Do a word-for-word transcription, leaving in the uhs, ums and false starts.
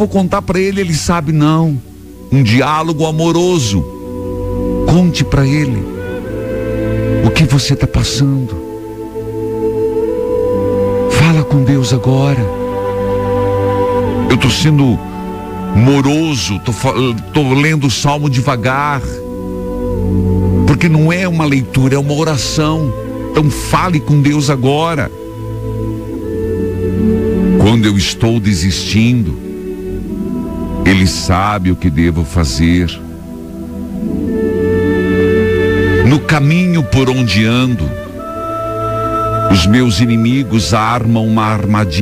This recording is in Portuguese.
for contar para ele, ele sabe não. Um diálogo amoroso. Conte para ele o que você está passando. Fala com Deus agora. Eu estou sendo moroso, estou lendo o Salmo devagar, porque não é uma leitura, é uma oração. Então fale com Deus agora. Quando eu estou desistindo, Ele sabe o que devo fazer. No caminho por onde ando, os meus inimigos armam uma armadilha